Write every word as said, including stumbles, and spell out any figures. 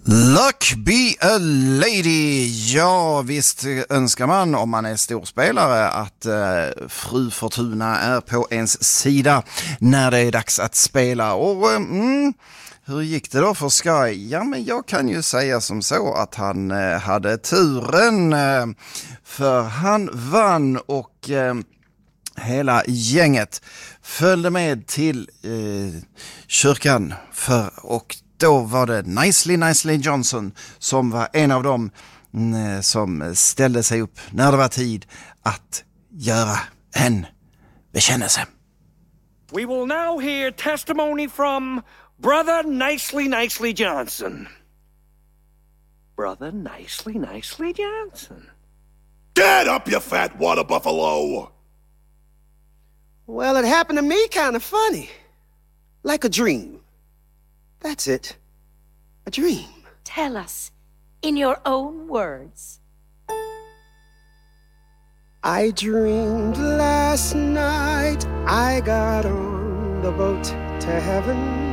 Luck be a lady. Ja, visst önskar man om man är storspelare att eh, fru Fortuna är på ens sida när det är dags att spela. Och eh, mm, hur gick det då för Sky? Ja, men jag kan ju säga som så att han eh, hade turen. Eh, för han vann och eh, hela gänget följde med till eh, kyrkan för och då var det Nicely Nicely Johnson som var en av dem mm, som ställde sig upp när det var tid att göra en bekännelse. We will now hear testimony from Brother Nicely Nicely Johnson. Brother Nicely Nicely Johnson. Get up, you fat water buffalo! Well, it happened to me kind of funny. Like a dream. That's it. A dream. Tell us, in your own words. I dreamed last night I got on the boat to heaven.